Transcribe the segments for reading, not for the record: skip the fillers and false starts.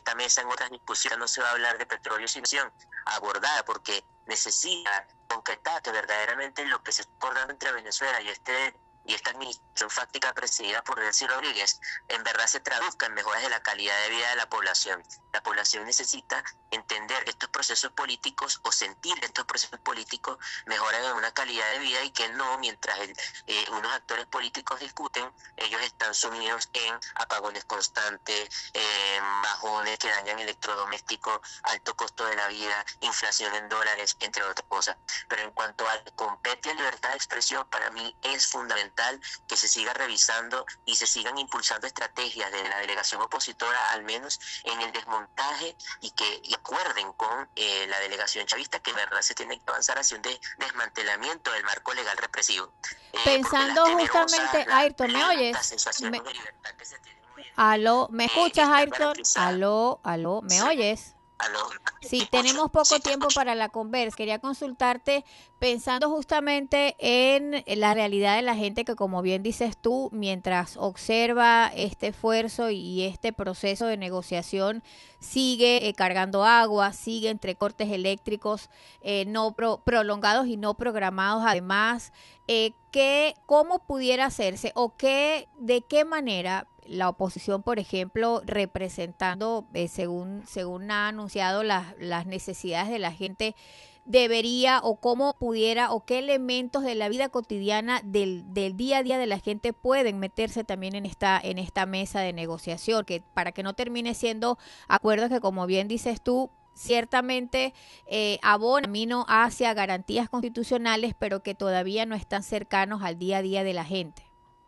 esta mesa, en otras discusiones, no se va a hablar de petróleo sin acción abordada, porque necesita concretar que verdaderamente lo que se está acordando entre Venezuela y esta administración fáctica presidida por Delcy Rodríguez, en verdad se traduzca en mejoras de la calidad de vida de la población. La población necesita entender que estos procesos políticos, o sentir que estos procesos políticos mejoran en una calidad de vida, y que no, mientras unos actores políticos discuten, ellos están sumidos en apagones constantes, bajones que dañan electrodomésticos, alto costo de la vida, inflación en dólares, entre otras cosas. Pero en cuanto a compete a libertad de expresión, para mí es fundamental que se siga revisando y se sigan impulsando estrategias de la delegación opositora, al menos en el desmontaje, y acuerden con la delegación chavista que en verdad se tiene que avanzar hacia un desmantelamiento del marco legal represivo. Pensando justamente, Ayrton, ¿me oyes? Aló, ¿me escuchas, Ayrton? Aló, ¿me oyes? Aló. Sí, tenemos poco tiempo para la conversa. Quería consultarte pensando justamente en la realidad de la gente que, como bien dices tú, mientras observa este esfuerzo y este proceso de negociación, sigue cargando agua, sigue entre cortes eléctricos no prolongados y no programados. Además, ¿cómo pudiera hacerse o de qué manera la oposición, por ejemplo, representando, según ha anunciado, las necesidades de la gente, debería, o cómo pudiera, o qué elementos de la vida cotidiana del día a día de la gente pueden meterse también en esta mesa de negociación, que para que no termine siendo acuerdos que, como bien dices tú, ciertamente abona camino hacia garantías constitucionales, pero que todavía no están cercanos al día a día de la gente?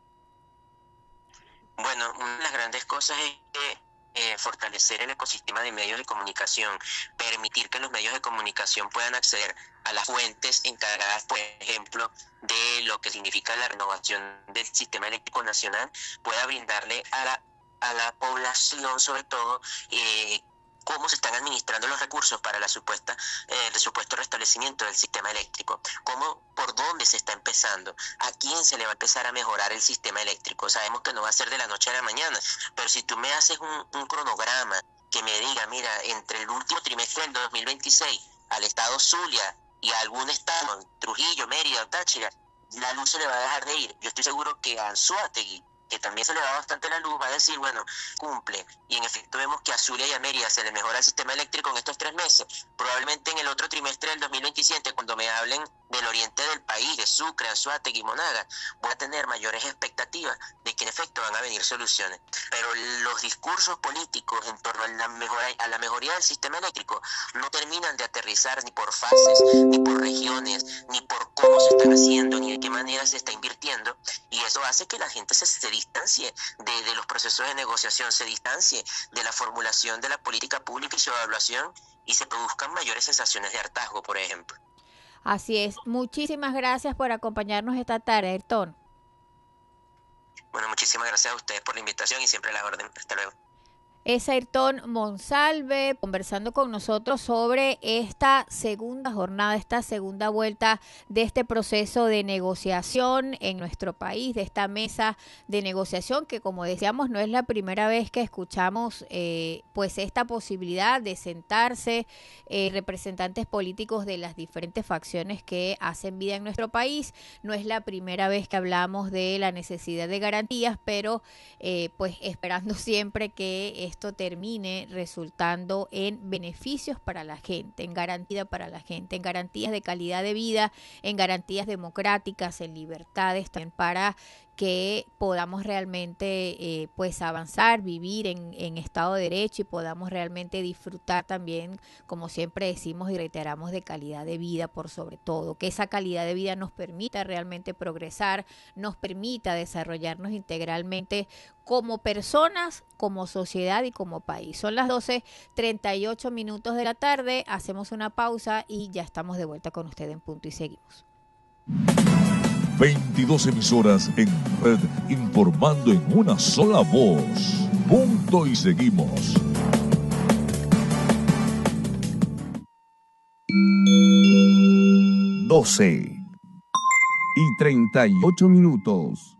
Bueno, una de las grandes cosas es que fortalecer el ecosistema de medios de comunicación, permitir que los medios de comunicación puedan acceder a las fuentes encargadas, por ejemplo, de lo que significa la renovación del sistema eléctrico nacional, pueda brindarle a la población, sobre todo, cómo se están administrando los recursos para el supuesto restablecimiento del sistema eléctrico, por dónde se está empezando, a quién se le va a empezar a mejorar el sistema eléctrico. Sabemos que no va a ser de la noche a la mañana, pero si tú me haces un cronograma que me diga, mira, entre el último trimestre del 2026 al estado Zulia y a algún estado, Trujillo, Mérida o Táchira, la luz se le va a dejar de ir. Yo estoy seguro que a Anzoátegui, que también se le va bastante la luz, va a decir, bueno, cumple. Y en efecto vemos que a Zulia y a Mérida se le mejora el sistema eléctrico en estos 3 meses. Probablemente en el otro trimestre del 2027, cuando me hablen del oriente del país, de Sucre, Anzoátegui y Monagas, voy a tener mayores expectativas de que en efecto van a venir soluciones. Pero los discursos políticos en torno a la mejoría del sistema eléctrico no terminan de aterrizar ni por fases, ni por regiones, ni por cómo se están haciendo, ni de qué manera se está invirtiendo. Y eso hace que la gente se distancie de los procesos de negociación, se distancie de la formulación de la política pública y su evaluación, y se produzcan mayores sensaciones de hartazgo, por ejemplo. Así es. Muchísimas gracias por acompañarnos esta tarde, Ayrton. Bueno, muchísimas gracias a ustedes por la invitación y siempre a la orden. Hasta luego. Es Ayrton Monsalve conversando con nosotros sobre esta segunda jornada, esta segunda vuelta de este proceso de negociación en nuestro país, de esta mesa de negociación que, como decíamos, no es la primera vez que escuchamos pues esta posibilidad de sentarse representantes políticos de las diferentes facciones que hacen vida en nuestro país. No es la primera vez que hablamos de la necesidad de garantías, pero pues esperando siempre que esto termine resultando en beneficios para la gente, en garantía para la gente, en garantías de calidad de vida, en garantías democráticas, en libertades también, para que podamos realmente pues avanzar, vivir en estado de derecho y podamos realmente disfrutar también, como siempre decimos y reiteramos, de calidad de vida por sobre todo, que esa calidad de vida nos permita realmente progresar, nos permita desarrollarnos integralmente como personas, como sociedad y como país. Son las 12:38 de la tarde, hacemos una pausa y ya estamos de vuelta con usted en Punto y Seguimos. 22 emisoras en red, informando en una sola voz. Punto y Seguimos. 12:38.